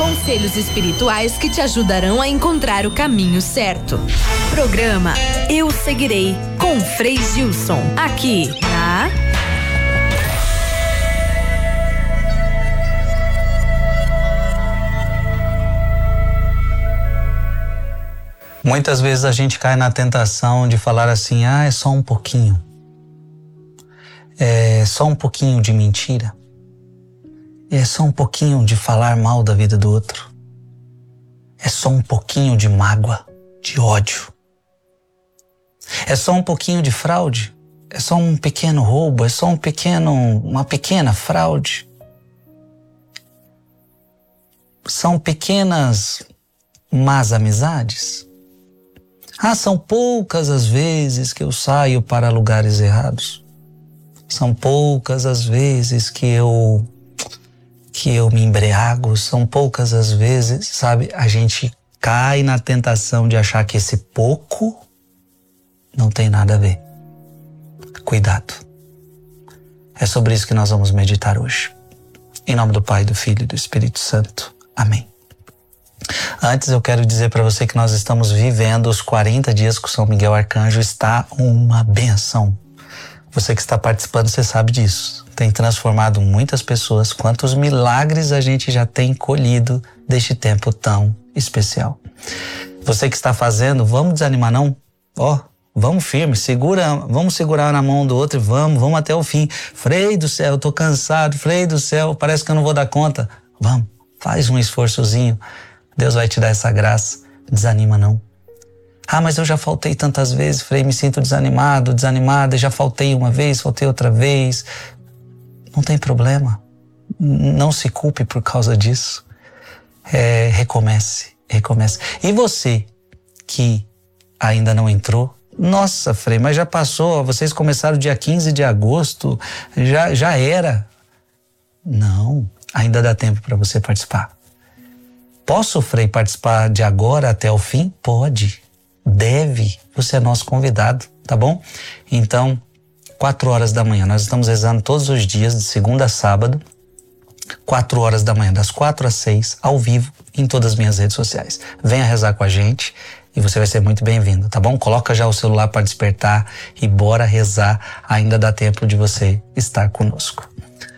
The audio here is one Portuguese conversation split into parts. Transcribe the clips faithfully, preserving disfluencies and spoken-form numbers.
Conselhos espirituais que te ajudarão a encontrar o caminho certo. Programa Eu Seguirei, com Frei Gilson, aqui na... Muitas vezes a gente cai na tentação de falar assim, ah, é só um pouquinho. É só um pouquinho de mentira. É só um pouquinho de falar mal da vida do outro. É só um pouquinho de mágoa, de ódio. É só um pouquinho de fraude. É só um pequeno roubo, é só um pequeno, uma pequena fraude. São pequenas más amizades. Ah, são poucas as vezes que eu saio para lugares errados. São poucas as vezes que eu que eu me embriago. São poucas as vezes, sabe? A gente cai na tentação de achar que esse pouco não tem nada a ver. Cuidado. É sobre isso que nós vamos meditar hoje. Em nome do Pai, do Filho e do Espírito Santo. Amém. Antes eu quero dizer para você que nós estamos vivendo os quarenta dias com São Miguel Arcanjo. Está uma benção. Você que está participando, você sabe disso. Tem transformado muitas pessoas. Quantos milagres a gente já tem colhido deste tempo tão especial. Você que está fazendo, vamos desanimar não? Ó, oh, vamos firme, segura, vamos segurar na mão do outro e vamos, vamos até o fim. Frei do céu, eu tô cansado, Frei do céu, parece que eu não vou dar conta. Vamos, faz um esforçozinho. Deus vai te dar essa graça. Desanima não. Ah, mas eu já faltei tantas vezes, Frei, me sinto desanimado, desanimada, já faltei uma vez, faltei outra vez. Não tem problema. Não se culpe por causa disso. É, recomece, recomece. E você que ainda não entrou, nossa, Frei, mas já passou, vocês começaram dia quinze de agosto, já, já era. Não, ainda dá tempo para você participar. Posso, Frei, participar de agora até o fim? Pode, deve, você é nosso convidado, tá bom? Então, quatro horas da manhã, nós estamos rezando todos os dias, de segunda a sábado, quatro horas da manhã, das quatro às seis, ao vivo, em todas as minhas redes sociais. Venha rezar com a gente e você vai ser muito bem-vindo, tá bom? Coloca já o celular para despertar e bora rezar, ainda dá tempo de você estar conosco.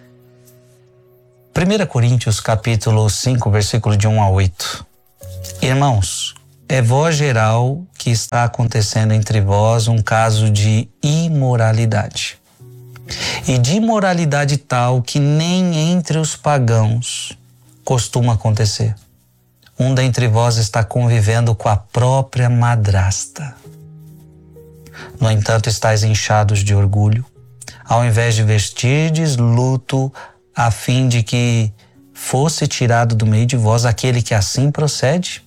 primeira Coríntios capítulo cinco, versículo de um a oito. Irmãos, é voz geral que está acontecendo entre vós um caso de imoralidade. E de imoralidade tal que nem entre os pagãos costuma acontecer. Um dentre vós está convivendo com a própria madrasta. No entanto, estáis inchados de orgulho, ao invés de vestirdes luto, a fim de que fosse tirado do meio de vós aquele que assim procede?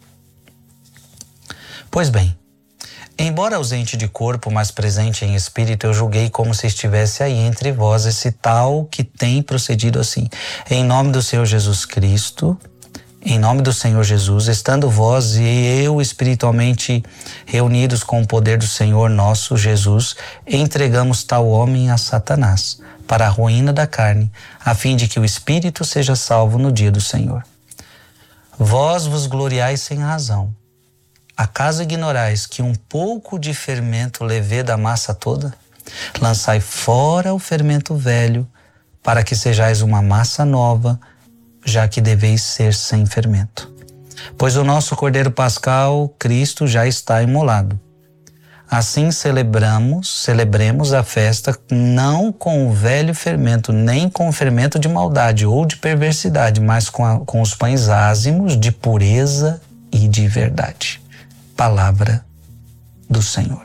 Pois bem, embora ausente de corpo, mas presente em espírito, eu julguei como se estivesse aí entre vós esse tal que tem procedido assim. Em nome do Senhor Jesus Cristo, em nome do Senhor Jesus, estando vós e eu espiritualmente reunidos com o poder do Senhor nosso Jesus, entregamos tal homem a Satanás, para a ruína da carne, a fim de que o espírito seja salvo no dia do Senhor. Vós vos gloriais sem razão. Acaso ignorais que um pouco de fermento leveda a massa toda? Lançai fora o fermento velho, para que sejais uma massa nova, já que deveis ser sem fermento. Pois o nosso Cordeiro Pascal, Cristo, já está imolado. Assim celebramos, celebremos a festa não com o velho fermento, nem com o fermento de maldade ou de perversidade, mas com, a, com os pães ázimos de pureza e de verdade. Palavra do Senhor.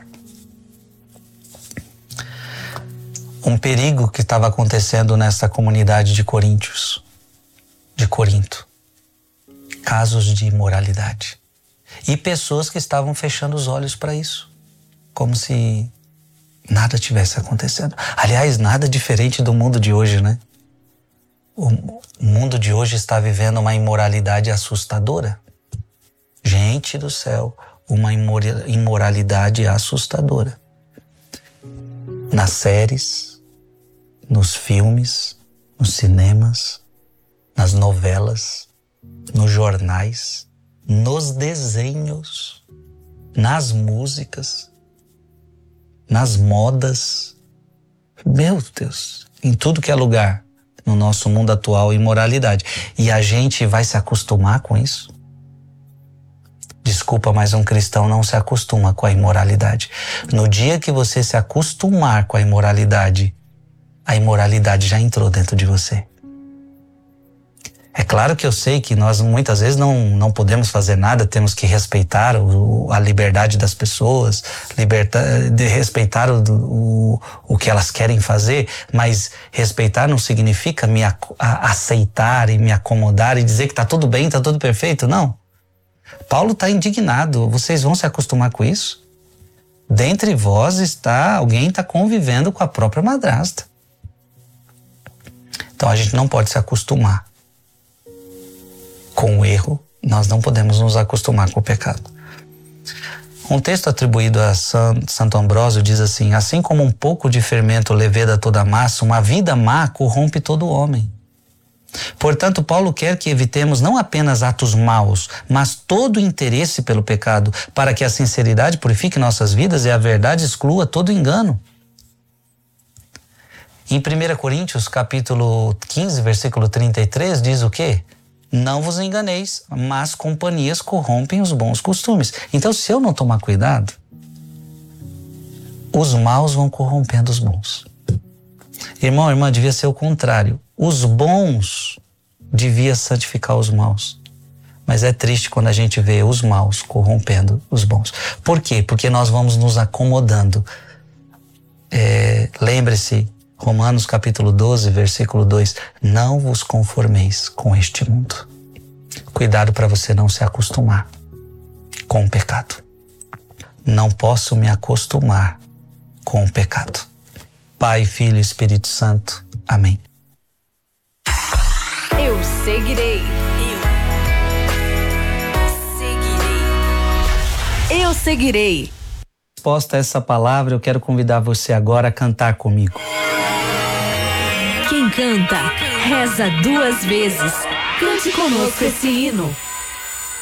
Um perigo que estava acontecendo nessa comunidade de Coríntios, de Corinto. Casos de imoralidade. E pessoas que estavam fechando os olhos para isso. Como se nada tivesse acontecendo. Aliás, nada diferente do mundo de hoje, né? O mundo de hoje está vivendo uma imoralidade assustadora. Gente do céu, uma imoralidade assustadora. Nas séries, nos filmes, nos cinemas, nas novelas, nos jornais, nos desenhos, nas músicas, nas modas. Meu Deus, em tudo que é lugar no nosso mundo atual, imoralidade. E a gente vai se acostumar com isso? Desculpa, mas um cristão não se acostuma com a imoralidade. No dia que você se acostumar com a imoralidade, a imoralidade já entrou dentro de você. É claro que eu sei que nós muitas vezes não, não podemos fazer nada, temos que respeitar o, a liberdade das pessoas, libertar, de respeitar o, o, o que elas querem fazer, mas respeitar não significa me a, a, aceitar e me acomodar e dizer que está tudo bem, está tudo perfeito, não. Paulo está indignado, vocês vão se acostumar com isso? Dentre vós está, alguém está convivendo com a própria madrasta. Então a gente não pode se acostumar com o erro, nós não podemos nos acostumar com o pecado. Um texto atribuído a Santo Ambrósio diz assim: assim como um pouco de fermento leveda toda a massa, uma vida má corrompe todo homem. Portanto, Paulo quer que evitemos não apenas atos maus, mas todo interesse pelo pecado, para que a sinceridade purifique nossas vidas e a verdade exclua todo engano. Em primeira Coríntios, capítulo quinze, versículo trinta e três, diz o quê? Não vos enganeis, mas companhias corrompem os bons costumes. Então, se eu não tomar cuidado, os maus vão corrompendo os bons. Irmão, irmã, devia ser o contrário. Os bons deviam santificar os maus. Mas é triste quando a gente vê os maus corrompendo os bons. Por quê? Porque nós vamos nos acomodando. É, lembre-se, Romanos capítulo doze, versículo dois, não vos conformeis com este mundo. Cuidado para você não se acostumar com o pecado. Não posso me acostumar com o pecado. Pai, Filho e Espírito Santo. Amém. Eu seguirei. Eu seguirei. Eu seguirei. Resposta a essa palavra, eu quero convidar você agora a cantar comigo. Quem canta, reza duas vezes. Cante conosco esse hino.